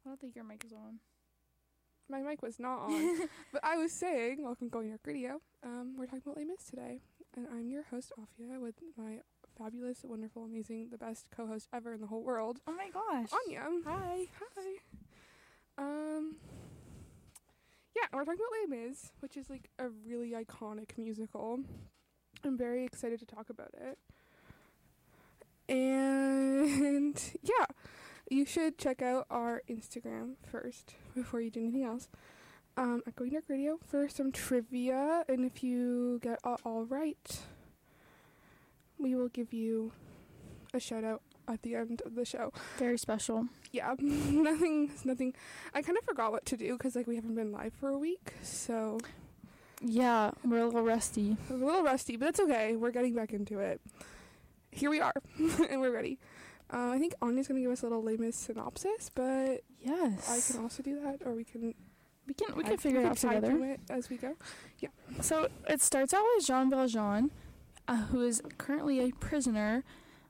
I don't think your mic is on. My mic was not on. But I was saying, welcome to Going York Radio. We're talking about Les Mis today. And I'm your host, Afia, with my fabulous, wonderful, amazing, the best co-host ever in the whole world. Oh my gosh. Anya. Hi. Yeah, we're talking about Les Mis, which is like a really iconic musical. I'm very excited to talk about it. And yeah, you should check out our Instagram first before you do anything else. At Going Dark Radio for some trivia, and if you get all right, we will give you a shout out at the end of the show. Very special. Yeah, nothing. I kind of forgot what to do because like we haven't been live for a week, so Yeah, we're a little rusty. I'm a little rusty, but it's okay. We're getting back into it. Here we are, and we're ready. I think Anya's going to give us a little Les Mis synopsis, but Yes. I can also do that, or we can We can figure it out together. time it as we go. Yeah. So it starts out with Jean Valjean, who is currently a prisoner.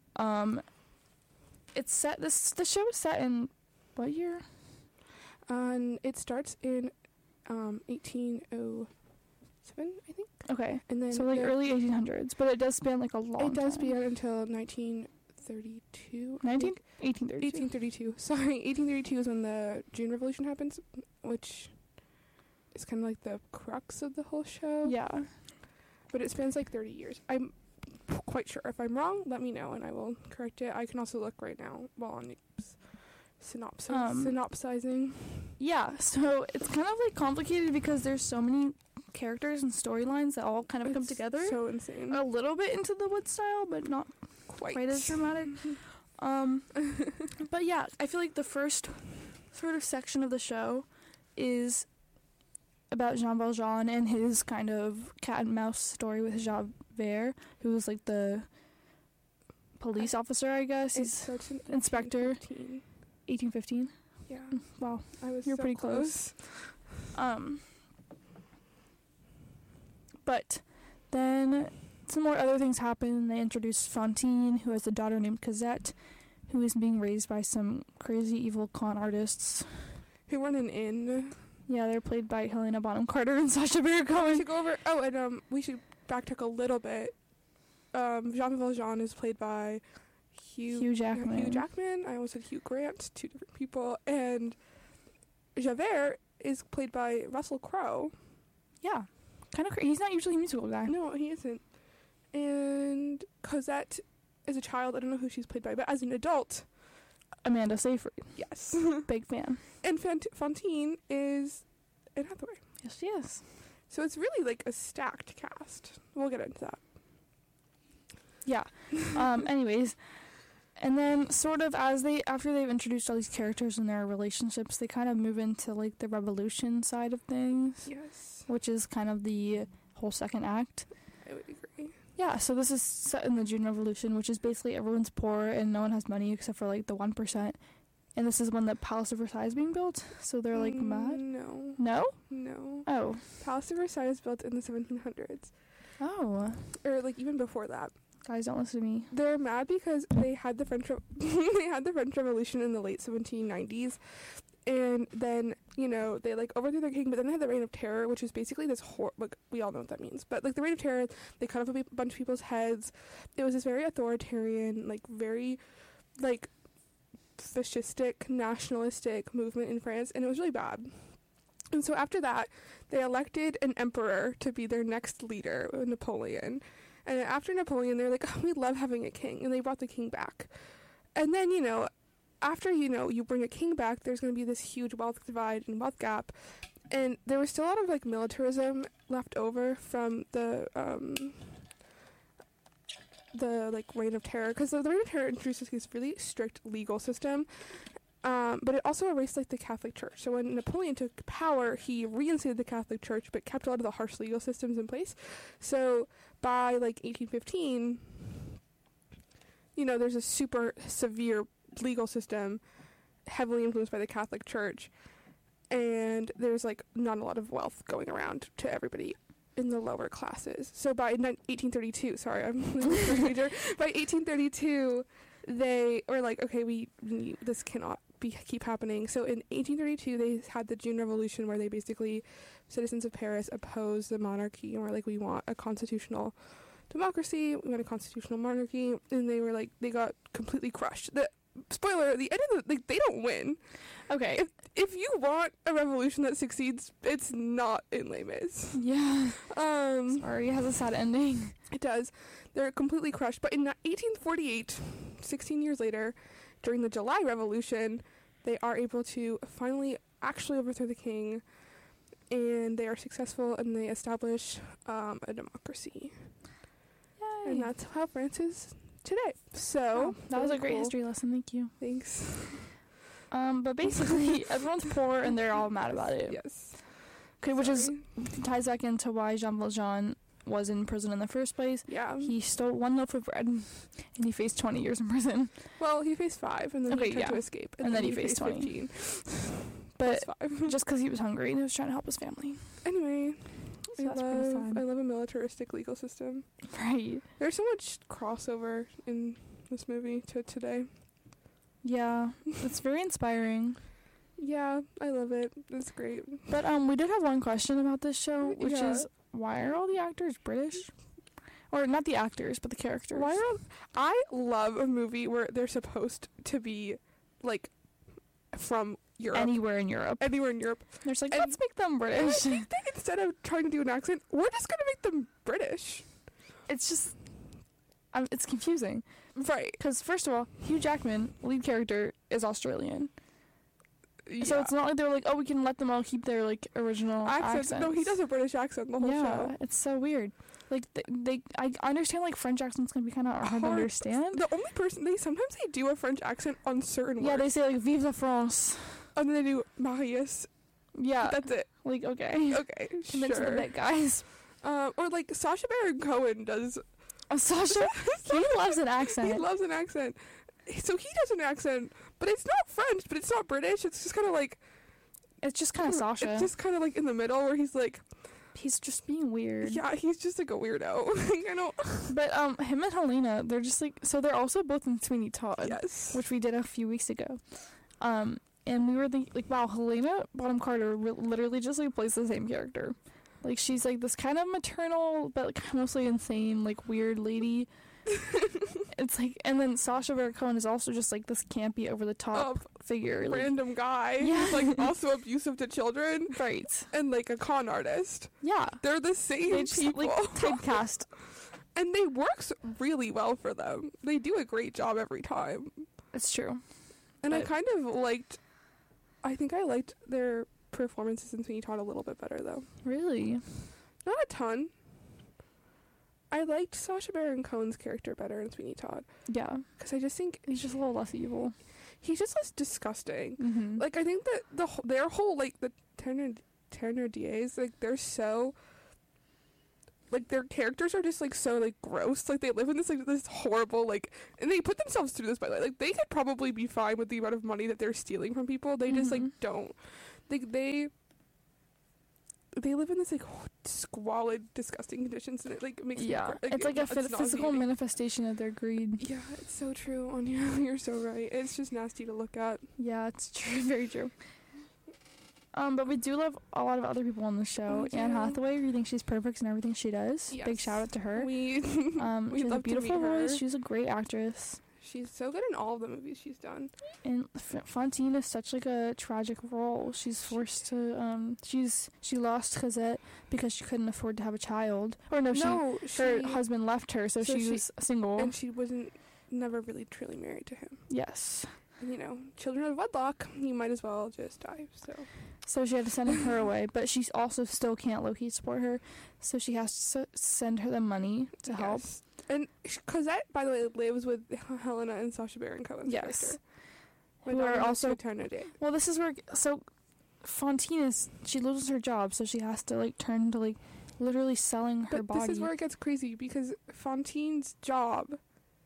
It's set. The show is set in what year? It starts in 1807, I think. Okay, And then so like early 1800s, but it does span like a long. it does time. span until 1932. 1832. 1832. Sorry, 1832 is when the June Revolution happens, which is kind of like the crux of the whole show. Yeah. But it spans like 30 years. I'm quite sure. If I'm wrong, let me know and I will correct it. I can also look right now while on synopsizing. Yeah, so it's kind of like complicated because there's so many characters and storylines that all kind of come It's together. So insane. A little bit into the Wood style, but not quite as dramatic. But yeah, I feel like the first sort of section of the show is about Jean Valjean and his kind of cat and mouse story with Javert, who was like the police officer, I guess. It He's starts in inspector. 1815. 1815. Yeah. Wow. You're so pretty close. But then some more other things happen. They introduce Fantine, who has a daughter named Cosette, who is being raised by some crazy evil con artists. Who run an inn. Yeah, they're played by Helena Bonham Carter and Sacha Baron We Cohen. should go over. Oh, and we should backtrack a little bit. Jean Valjean is played by Hugh Jackman. Hugh Jackman. I almost said Hugh Grant. Two different people. And Javert is played by Russell Crowe. Yeah, kind of crazy. He's not usually a musical guy. No, he isn't. And Cosette is a child. I don't know who she's played by, but as an adult, Amanda Seyfried. yes. Big fan. And Fantine is Anne Hathaway. Yes, she is. So it's really like a stacked cast. We'll get into that. Yeah. Anyways, and then sort of after they've introduced all these characters and their relationships, they kind of move into like the revolution side of things, Yes, which is kind of the whole second act. I would agree. Yeah, so this is set in the June Revolution, which is basically everyone's poor and no one has money except for like the 1%. And this is when the Palace of Versailles is being built, so they're like mad. No. No? Oh. Palace of Versailles was built in the 1700s. Oh. Or like even before that. Guys, don't listen to me. They're mad because they had the French Revolution in the late 1790s. And then, you know, they like overthrew their king, but then they had the Reign of Terror, which is basically this like we all know what that means. But like the Reign of Terror, they cut off a bunch of people's heads. It was this very authoritarian, like very like fascistic, nationalistic movement in France, and it was really bad. And so after that, they elected an emperor to be their next leader, Napoleon. And after Napoleon, they're like, oh, we love having a king, and they brought the king back. And then, you know, after, you know, you bring a king back, there's going to be this huge wealth divide and wealth gap. And there was still a lot of, like, militarism left over from the like, Reign of Terror. Because the Reign of Terror introduced this really strict legal system. But it also erased, like, the Catholic Church. So when Napoleon took power, he reinstated the Catholic Church, but kept a lot of the harsh legal systems in place. So by, like, 1815, you know, there's a super severe legal system heavily influenced by the Catholic Church, and there's like not a lot of wealth going around to everybody in the lower classes. So by 1832, sorry, I'm major. By 1832, they were like, okay, this cannot keep happening. So in 1832, they had the June Revolution, where they basically, citizens of Paris, opposed the monarchy and were like, we want a constitutional democracy, we want a constitutional monarchy, and they were like, they got completely crushed. Spoiler, the end of the, like, they don't win. Okay. If you want a revolution that succeeds, it's not in Les Mis. Yeah. Sorry, it has a sad ending. It does. They're completely crushed. But in 1848, 16 years later, during the July Revolution, they are able to finally actually overthrow the king, and they are successful, and they establish a democracy. Yay. And that's how France is today. So that was really a great cool. history lesson. Thank you. Thanks. But basically, everyone's poor and they're all mad about it. Yes. Okay, which is Sorry. ties back into why Jean Valjean was in prison in the first place. Yeah. He stole 1 loaf of bread, and he faced 20 years in prison. Well, he faced 5, and then Okay, he tried yeah. to escape, And then he faced 20. 15. But Plus 5. just because he was hungry and he was trying to help his family. Anyway, So that's pretty fun. I love a militaristic legal system. Right. There's so much crossover in this movie to today. Yeah, it's very inspiring. Yeah, I love it. It's great. But we did have one question about this show, which Yeah. is, why are all the actors British? Or not the actors, but the characters. I love a movie where they're supposed to be, like, from Europe. Anywhere in Europe. Anywhere in Europe. They're just like, And- let's make them And I British. think that instead of trying to do an accent, we're just going to make them British. It's just, it's confusing. Right. Because, first of all, Hugh Jackman, lead character, is Australian. Yeah. So it's not like they were like, oh, we can let them all keep their, like, original accents. No, he does a British accent the whole Yeah, show. it's so weird. Like, I understand, like, French accents can be kind of hard to understand. The only person, sometimes they do a French accent on certain Yeah, words. they say, like, Vive la France. And then they do Marius. Yeah. That's it. Like, okay. Okay, Commit to the sure. bit, guys. Or like Sacha Baron Cohen does. Sasha, he loves an accent. He loves an accent. So he does an accent, but it's not French, but it's not British. It's just kind of like, It's just kind of Sasha. it's just kind of like in the middle where he's like, He's just being weird. yeah, he's just like a weirdo. You know? But him and Helena, they're just like, so they're also both in Sweeney Todd, Yes. which we did a few weeks ago. And we were like, wow, Helena Bonham Carter literally just like plays the same character. Like, she's like this kind of maternal, but like mostly insane, like weird lady. It's like, and then Sacha Baron Cohen is also just like this campy, over the top figure. Like, Random guy Yeah. who's like also abusive to children right. and like a con artist. Yeah. They're the same They just people. like typecast. And they works really well for them. They do a great job every time. It's true. And I But- kind of I think I liked their performances in Sweeney Todd a little bit better, though. Really? Not a ton. I liked Sacha Baron Cohen's character better in Sweeney Todd. Yeah. Because I just think He's just a little less evil. he's just less disgusting. Mm-hmm. Like, I think that their whole, like, the Thénardiers, like, they're so... Like, their characters are just, like, so, like, gross. Like, they live in this, like, this horrible, like... And they put themselves through this, by the way. Like, they could probably be fine with the amount of money that they're stealing from people. They just, like, Mhm. don't. Like, they live in this, like, squalid, disgusting conditions, and it, like, makes Yeah. me... It's like a physical nauseating. manifestation of their greed. Yeah, it's so true, Anya. You're so right. It's just nasty to look at. Yeah, it's true. Very true. But we do love a lot of other people on the show. We Anne do. Hathaway, we think she's perfect in everything she does. Big Yes. shout out to her. We She has a love to beautiful meet her. voice. She's a great actress. She's so good in all of the movies she's done. And Fantine is such like a tragic role. She's forced to she lost Cosette because she couldn't afford to have a child. Or no, her husband left her, so So she she- was single. and she wasn't never really truly married to him. Yes. And, you know, children of wedlock, you might as well just die. So she had to send her away, but she also still can't low-key support her, so she has to send her the money to help. Yes. And Cosette, by the way, lives with Helena and Sacha Baron Cohen's Yes. character. Who are also... Thénardier. Well, this is where... So, Fantine she loses her job, so she has to, like, turn to, like, literally selling her But body. this is where it gets crazy, because Fantine's job...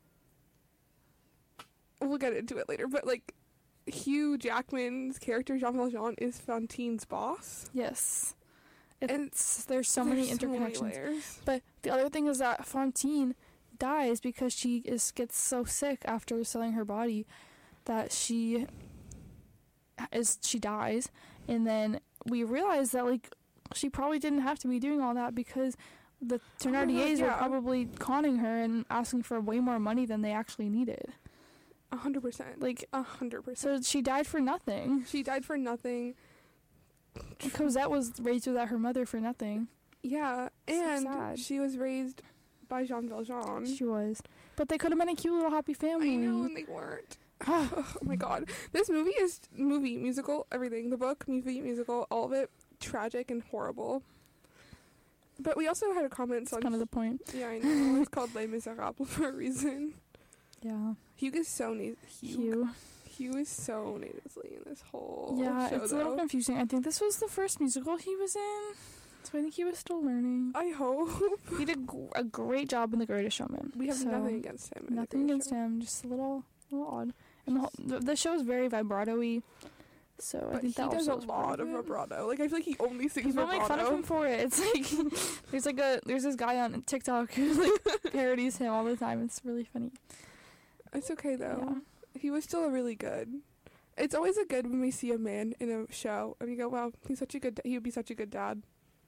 We'll get into it later, but, like, Hugh Jackman's character, Jean Valjean, is Fantine's boss. Yes. And There's so many interconnections. layers. But the other thing is that Fantine dies because she gets so sick after selling her body that she she dies, and then we realize that like she probably didn't have to be doing all that because the Thénardiers were probably conning her and asking for way more money than they actually needed. 100%. Like 100%. So she died for nothing. She died for nothing. Cosette was raised without her mother for nothing. Yeah, So and sad. she was raised by Jean Valjean. She was. But they could have been a cute little happy family. I know, and they weren't. Oh my god. This musical, everything. The book, movie, musical, all of it, tragic and horrible. But we also had a comment That's on... kind of the point. Yeah, I know. It's called Les Miserables for a reason. Yeah. Hugh is so Hugh. Hugh is so nasally in this whole Yeah, show, it's a little confusing. I think this was the first musical he was in, so I think he was still learning. I hope. He did a great job in The Greatest Showman. We have so nothing against him. Nothing against him, just a little odd. And the show is very vibrato-y, so I think that he does also a lot of vibrato. Like, I feel like he only sings People vibrato. make fun of him for it. It's like there's this guy on TikTok who like parodies him all the time. It's really funny. It's okay though. Yeah. He was still really good. It's always a good when we see a man in a show and we go, "Wow, he's such a good. He would be such a good dad."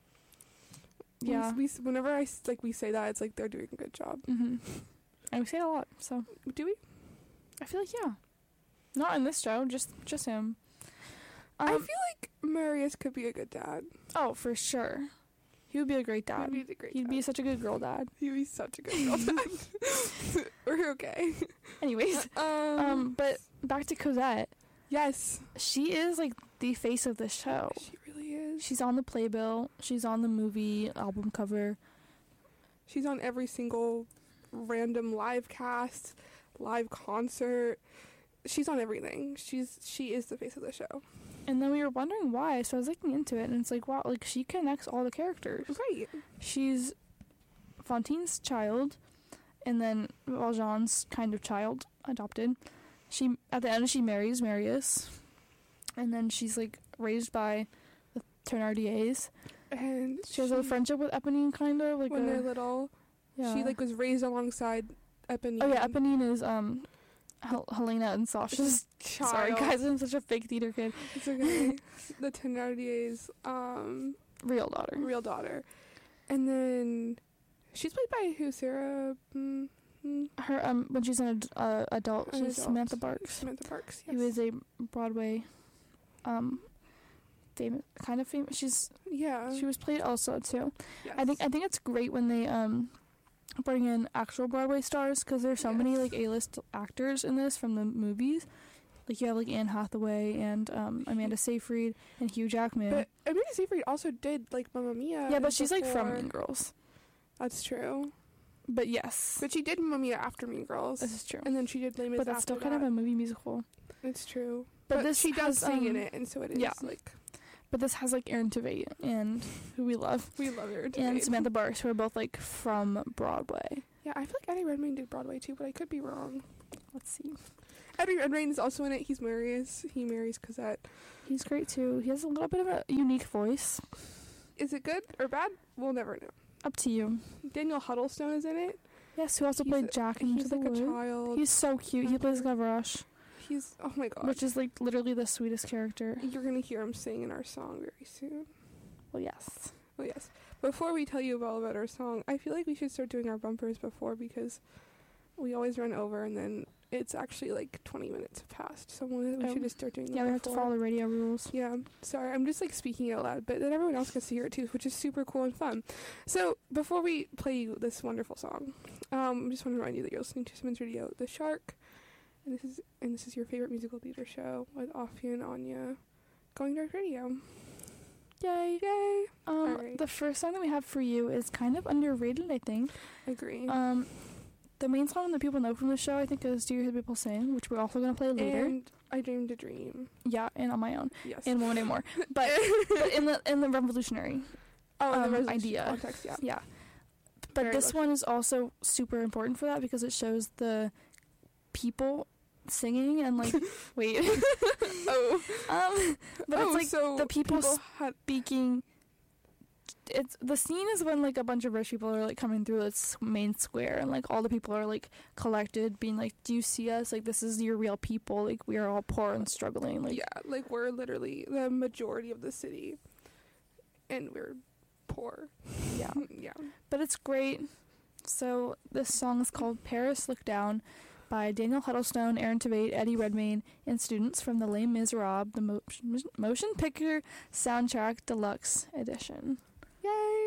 Yeah. Whenever we say that, it's like they're doing a good job. Mm-hmm. And we say it a lot. So Do we? I feel like yeah. Not in this show. Just him. I feel like Marius could be a good dad. Oh, for sure. He would be a great dad. He'd be such a good girl dad. He'd be such a good girl dad. We're okay. Anyways, but back to Cosette. Yes. She is like the face of the show. She really is. She's on the playbill. She's on the movie album cover. She's on every single random live cast, live concert. She's on everything. She is the face of the show. And then we were wondering why, so I was looking into it, and it's like, wow, like, she connects all the characters. Right. She's Fantine's child, and then Valjean's kind of child, adopted. At the end, she marries Marius, and then she's, like, raised by the Thénardiers. And she has a friendship with Eponine, kind of. Like when they're little. Yeah. She, like, was raised alongside Eponine. Oh, yeah, Eponine is, Helena and Sasha's child. Sorry, guys, I'm such a fake theater kid. It's okay. The Thénardiers' real daughter. And then she's played by who? Sarah. Her when she's an adult, she's Samantha Barks. Samantha Barks. Yes. Who is a Broadway, famous. She was played also too. Yes. I think it's great when they bring in actual Broadway stars because there's so many like A-list actors in this from the movies. Like you have like Anne Hathaway and Amanda Seyfried and Hugh Jackman. But Amanda Seyfried also did like Mamma Mia. Yeah, but she's like from Mean Girls. That's true. But yes. But she did Mamma Mia after Mean Girls. This is true. And then she did Les Mis. But that's still kind of a movie musical. It's true. But this she does has, sing in it, and so it is like. But this has like Aaron Tveit and who we love. We love Aaron Tveit. And Samantha Barks, who are both like from Broadway. Yeah, I feel like Eddie Redmayne did Broadway too, but I could be wrong. Let's see. Eddie Redmayne is also in it. He's Marius. He marries Cosette. He's great too. He has a little bit of a unique voice. Is it good or bad? We'll never know. Up to you. Daniel Huddlestone is in it. Yes, who also played Jack in Into the Wood. He's like a child. He's so cute. He plays Gavroche. He's, oh my god. Which is like literally the sweetest character. You're gonna hear him sing in our song very soon. Well, yes. Well, yes. Before we tell you all about our song, I feel like we should start doing our bumpers before because we always run over and then it's actually like 20 minutes past. So we should just start doing that. Yeah, we have to follow the radio rules. Yeah. Sorry, I'm just like speaking out loud, but then everyone else gets to hear it too, which is super cool and fun. So before we play you this wonderful song, I just want to remind you that you're listening to Simmons Radio, The Shark, and this is your favorite musical theater show with Afia and Anya, Going Dark Radio. Yay! Yay! Right. The first song that we have for you is kind of underrated, I think. Agree. The main song that people know from the show, I think, is Do You Hear People Sing, which we're also going to play later. And I Dreamed a Dream. Yeah, and On My Own. Yes. And One Day More. But in the revolutionary idea. Context, yeah. Yeah. But very this one is also super important for that because it shows the people singing and like wait. But it's like so the people speaking it's the scene is when like a bunch of rich people are like coming through this main square, and like all the people are like collected, being like, do you see us? Like, this is your real people. Like, we are all poor and struggling. Like, yeah, like we're literally the majority of the city, and we're poor. Yeah. Yeah. But it's great. So this song is called Paris Look Down by Daniel Huddlestone, Aaron Tveit, Eddie Redmayne, and students from the Les Miserables, the motion picture soundtrack deluxe edition. Yay!